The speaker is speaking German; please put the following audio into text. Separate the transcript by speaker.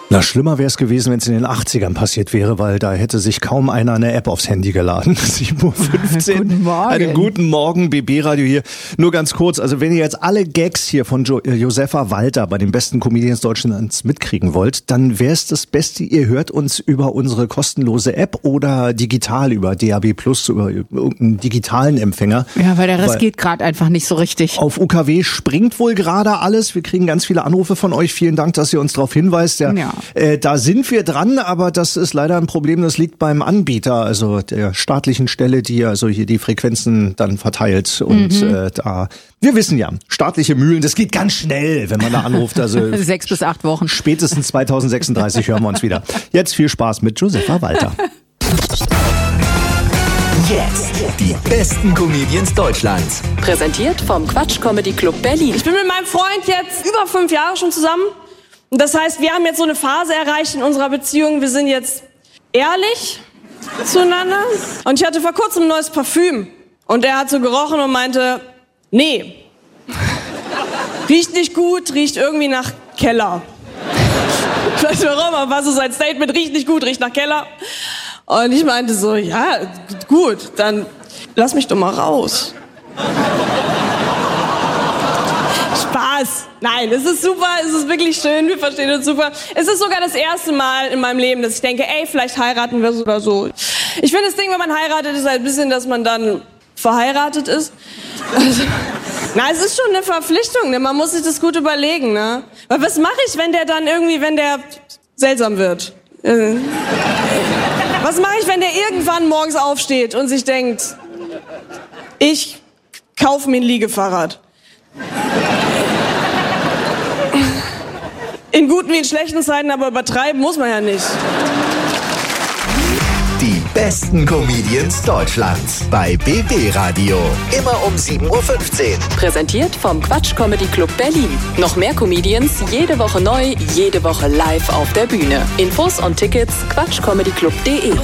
Speaker 1: Na, schlimmer wäre es gewesen, wenn es in den 80ern passiert wäre, weil da hätte sich kaum einer eine App aufs Handy geladen. 7:15 Uhr.
Speaker 2: Guten Morgen.
Speaker 1: Einen guten Morgen, BB-Radio hier. Nur ganz kurz, also wenn ihr jetzt alle Gags hier von Josefa Walter bei den besten Comedians Deutschlands mitkriegen wollt, dann wäre es das Beste, ihr hört uns über unsere kostenlose App oder digital über DAB+, über irgendeinen digitalen Empfänger.
Speaker 2: Ja, weil der Rest geht gerade einfach nicht so richtig.
Speaker 1: Auf UKW springt wohl gerade alles. Wir kriegen ganz viele Anrufe von euch. Vielen Dank, dass ihr uns darauf hinweist. Ja. Da sind wir dran, aber das ist leider ein Problem, das liegt beim Anbieter, also der staatlichen Stelle, die also hier die Frequenzen dann verteilt. Und wir wissen ja, staatliche Mühlen, das geht ganz schnell, wenn man da anruft. Also
Speaker 2: 6 bis 8 Wochen.
Speaker 1: Spätestens 2036 hören wir uns wieder. Jetzt viel Spaß mit Josefa Walter.
Speaker 3: Jetzt die besten Comedians Deutschlands.
Speaker 4: Präsentiert vom Quatsch Comedy Club Berlin.
Speaker 5: Ich bin mit meinem Freund jetzt über 5 Jahre schon zusammen. Und das heißt, wir haben jetzt so eine Phase erreicht in unserer Beziehung. Wir sind jetzt ehrlich zueinander. Und ich hatte vor kurzem ein neues Parfüm. Und er hat so gerochen und meinte, nee, riecht nicht gut, riecht irgendwie nach Keller. Ich weiß nicht warum, aber war so sein Statement, riecht nicht gut, riecht nach Keller. Und ich meinte so, ja, gut, dann lass mich doch mal raus. Spaß. Nein, es ist super, es ist wirklich schön, wir verstehen uns super. Es ist sogar das erste Mal in meinem Leben, dass ich denke, ey, vielleicht heiraten wir oder so. Ich finde, das Ding, wenn man heiratet, ist halt ein bisschen, dass man dann verheiratet ist. Also, na, es ist schon eine Verpflichtung, ne? Man muss sich das gut überlegen, ne? Weil was mache ich, wenn der dann irgendwie, wenn der seltsam wird? Was mache ich, wenn der irgendwann morgens aufsteht und sich denkt, ich kaufe mir ein Liegefahrrad? In guten wie in schlechten Zeiten, aber übertreiben muss man ja nicht.
Speaker 3: Die besten Comedians Deutschlands bei BB Radio. Immer um 7:15 Uhr.
Speaker 4: Präsentiert vom Quatsch Comedy Club Berlin. Noch mehr Comedians, jede Woche neu, jede Woche live auf der Bühne. Infos und Tickets quatschcomedyclub.de.